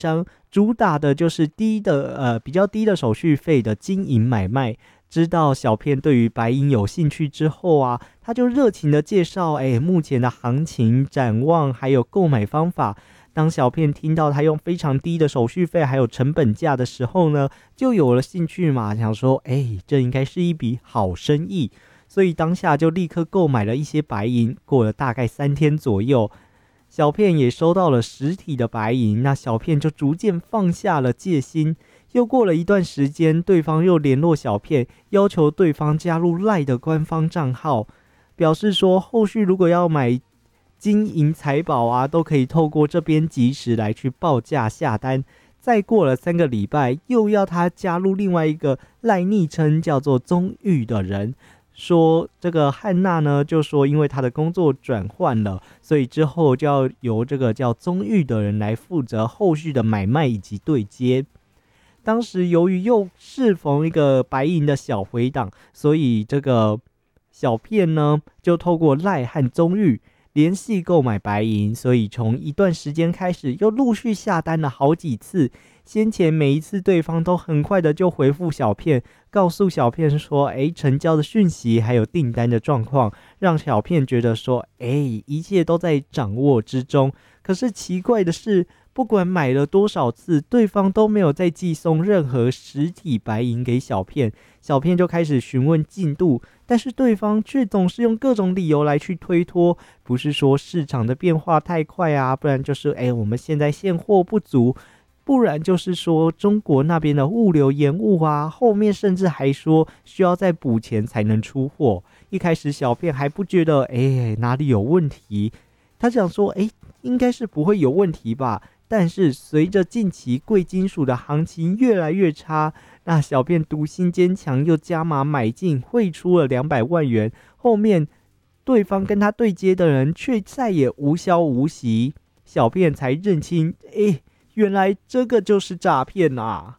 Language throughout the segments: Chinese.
主打的就是比较低的手续费的金银买卖。知道小片对于白银有兴趣之后啊，他就热情的介绍目前的行情展望还有购买方法。当小片听到他用非常低的手续费还有成本价的时候呢，就有了兴趣嘛，想说这应该是一笔好生意，所以当下就立刻购买了一些白银。过了大概3天左右，小片也收到了实体的白银，那小片就逐渐放下了戒心。又过了一段时间，对方又联络小片，要求对方加入 LINE 的官方账号，表示说后续如果要买金银财宝啊，都可以透过这边即时来去报价下单。再过了3个礼拜，又要他加入另外一个 LINE 昵称叫做宗玉的人，说这个汉娜呢，就说因为他的工作转换了，所以之后就要由这个叫宗玉的人来负责后续的买卖以及对接。当时由于又适逢一个白银的小回档，所以这个小片呢就透过赖和宗玉联系购买白银，所以从一段时间开始又陆续下单了好几次。先前每一次对方都很快的就回复小片，告诉小片说成交的讯息还有订单的状况，让小片觉得说一切都在掌握之中。可是奇怪的是，不管买了多少次，对方都没有再寄送任何实体白银给小片。小片就开始询问进度，但是对方却总是用各种理由来去推脱，不是说市场的变化太快啊，不然就是我们现在现货不足，不然就是说中国那边的物流延误啊，后面甚至还说需要再补钱才能出货。一开始小片还不觉得哪里有问题，他想说应该是不会有问题吧。但是随着近期贵金属的行情越来越差，那小片独心坚强，又加码买进，汇出了200万元。后面对方跟他对接的人却再也无消无息，小片才认清，原来这个就是诈骗啊！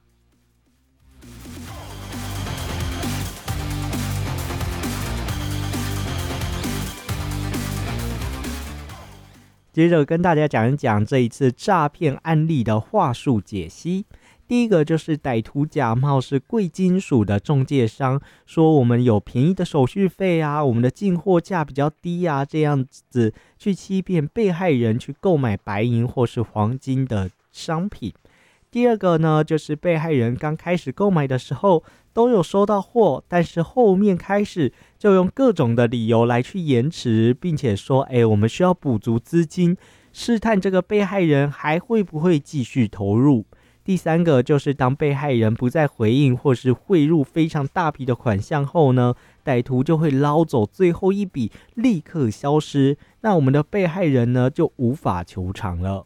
接着跟大家讲一讲这一次诈骗案例的话术解析。第一个就是歹徒假冒是贵金属的中介商，说我们有便宜的手续费啊，我们的进货价比较低啊，这样子去欺骗被害人去购买白银或是黄金的商品。第二个呢，就是被害人刚开始购买的时候都有收到货，但是后面开始就用各种的理由来去延迟，并且说我们需要补足资金，试探这个被害人还会不会继续投入。第三个就是当被害人不再回应或是汇入非常大笔的款项后呢，歹徒就会捞走最后一笔，立刻消失，那我们的被害人呢就无法求偿了。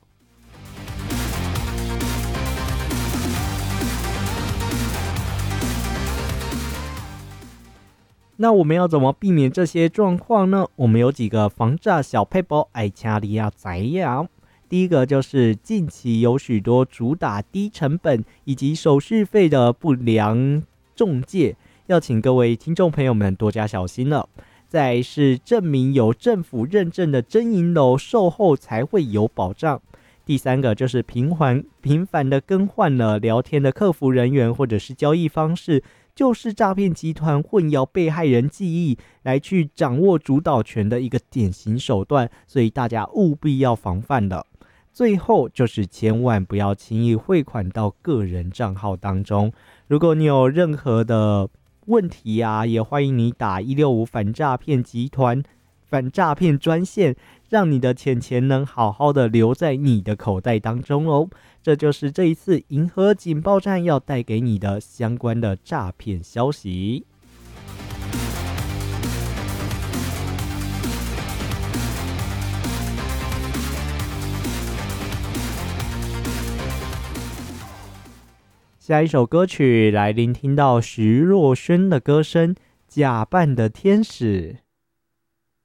那我们要怎么避免这些状况呢？我们有几个防诈小撇步爱请你要知道。第一个就是近期有许多主打低成本以及手续费的不良中介，要请各位听众朋友们多加小心了。再来是证明有政府认证的真银楼售后才会有保障。第三个就是频繁的更换了聊天的客服人员或者是交易方式，就是诈骗集团混淆被害人记忆来去掌握主导权的一个典型手段，所以大家务必要防范的。最后就是千万不要轻易汇款到个人账号当中。如果你有任何的问题啊，也欢迎你打165反诈骗集团反诈骗专线，让你的钱能好好的留在你的口袋当中哦。这就是这一次银河警报站要带给你的相关的诈骗消息。下一首歌曲来聆听到徐若瑄的歌声《假扮的天使》。